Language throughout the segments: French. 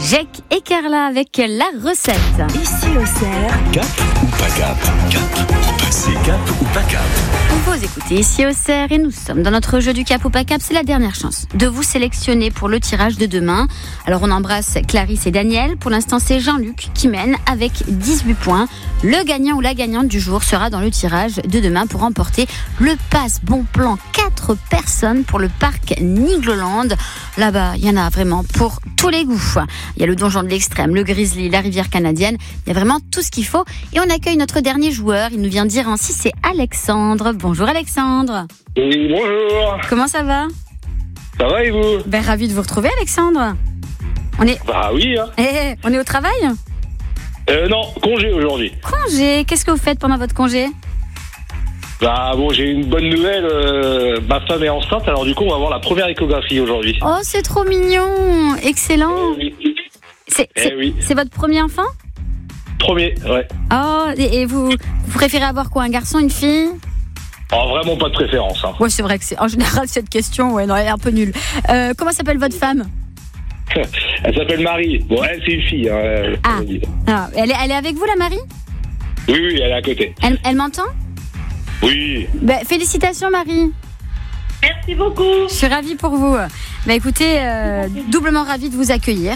Jake et Carla avec la recette. Ici au cerf. Cap ou pas cap? Cap ou passé cap ou pas cap? Vous écoutez Ici au cerf et nous sommes dans notre jeu du cap ou pas cap. C'est la dernière chance de vous sélectionner pour le tirage de demain. Alors on embrasse Clarisse et Daniel. Pour l'instant c'est Jean-Luc qui mène avec 18 points. Le gagnant ou la gagnante du jour sera dans le tirage de demain pour remporter le pass bon plan 4 personnes pour le parc Nigloland. Là-bas, il y en a vraiment pour tous les goûts. Il y a le donjon de l'extrême, le grizzly, la rivière canadienne. Il y a vraiment tout ce qu'il faut. Et on accueille notre dernier joueur. Il nous vient dire ainsi, c'est Alexandre. Bonjour Alexandre. Oui, bonjour. Comment ça va? Ça va et vous? Ravi de vous retrouver Alexandre. Bah oui, hein. On est au travail? Non, congé aujourd'hui. Congé, qu'est-ce que vous faites pendant votre congé? Bah bon, j'ai une bonne nouvelle, ma femme est enceinte, alors du coup on va avoir la première échographie aujourd'hui. Oh, c'est trop mignon. Excellent. Oui. Oui. C'est votre premier enfant? Premier, ouais. Oh, et vous préférez avoir quoi? Un garçon, une fille? Oh, vraiment pas de préférence, hein. Ouais, c'est vrai que c'est en général cette question, ouais, non, elle est un peu nulle. Comment s'appelle votre femme? Elle s'appelle Marie. Bon, elle c'est une fille, hein. Elle est avec vous, la Marie? Oui, elle est à côté. Elle m'entend? Oui. Félicitations Marie. Merci beaucoup. Je suis ravie pour vous. Écoutez, doublement ravie de vous accueillir,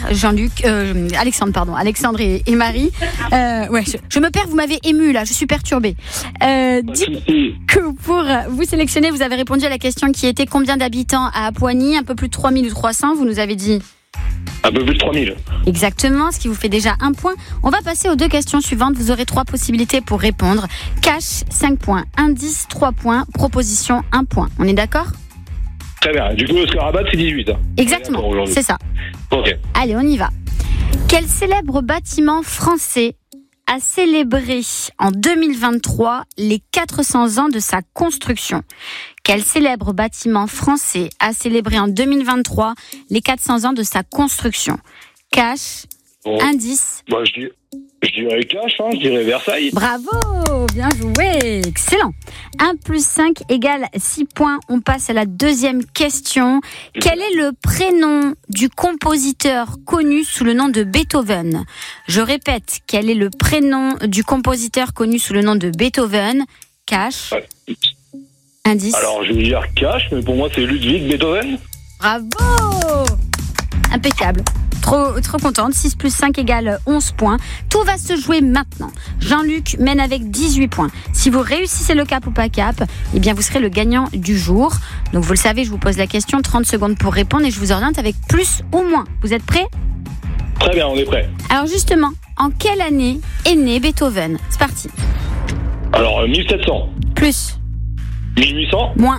Alexandre et Marie. Je me perds, vous m'avez émue là, je suis perturbée. Dites que pour vous sélectionner, vous avez répondu à la question qui était combien d'habitants à Apoigny? Un peu plus de 3000 ou 300, vous nous avez dit. Un peu plus de 3000. Exactement, ce qui vous fait déjà 1 point. On va passer aux 2 questions suivantes. Vous aurez 3 possibilités pour répondre. Cash, 5 points. Indice, 3 points. Proposition, 1 point. On est d'accord? Très bien. Du coup, le score à battre, c'est 18. Hein. Exactement, c'est ça. Ok. Allez, on y va. Quel célèbre bâtiment français a célébré en 2023 les 400 ans de sa construction? Quel célèbre bâtiment français a célébré en 2023 les 400 ans de sa construction? Cash, indice. Bah, je dirais cash, hein, je dirais Versailles. Bravo, bien joué, excellent. 1 plus 5 égale 6 points. On passe à la deuxième question. Quel est le prénom du compositeur connu sous le nom de Beethoven? Je répète, quel est le prénom du compositeur connu sous le nom de Beethoven? Cash. Ouais. Indice. Alors, je vais dire cash, mais pour moi, c'est Ludwig Beethoven. Bravo! Impeccable. Trop contente. 6 plus 5 égale 11 points. Tout va se jouer maintenant. Jean-Luc mène avec 18 points. Si vous réussissez le cap ou pas cap, eh bien vous serez le gagnant du jour. Donc vous le savez, je vous pose la question, 30 secondes pour répondre et je vous oriente avec plus ou moins. Vous êtes prêts? Très bien, on est prêts. Alors justement, en quelle année est né Beethoven? C'est parti. Alors, 1700. Plus. 1800. Moins.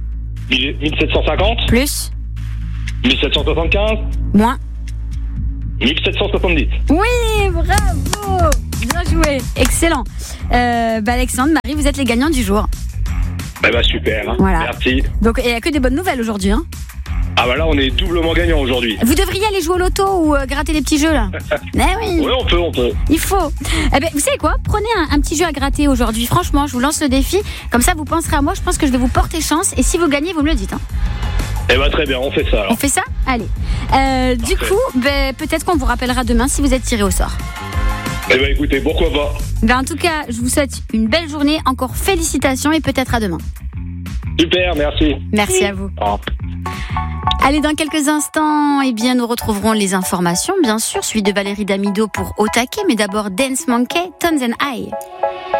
1750. Plus. 1775. Moins. 1770. Oui, bravo! Bien joué, excellent. Alexandre, Marie, vous êtes les gagnants du jour. Super, hein. Voilà. Merci. Donc il n'y a que des bonnes nouvelles aujourd'hui, hein. Ah bah là, on est doublement gagnant aujourd'hui. Vous devriez aller jouer au loto ou gratter des petits jeux là. Oui. Oui, on peut. Il faut. Vous savez quoi? Prenez un petit jeu à gratter aujourd'hui. Franchement, je vous lance le défi. Comme ça, vous penserez à moi. Je pense que je vais vous porter chance. Et si vous gagnez, vous me le dites, hein. Très bien, on fait ça alors. On fait ça? Allez. Du coup, peut-être qu'on vous rappellera demain si vous êtes tiré au sort. Écoutez, pourquoi pas. En tout cas, je vous souhaite une belle journée. Encore félicitations et peut-être à demain. Super, merci. Merci à vous. Allez, dans quelques instants, nous retrouverons les informations, bien sûr, suivi de Valérie Damido pour Au taquet, mais d'abord Dance Monkey, Tones and I.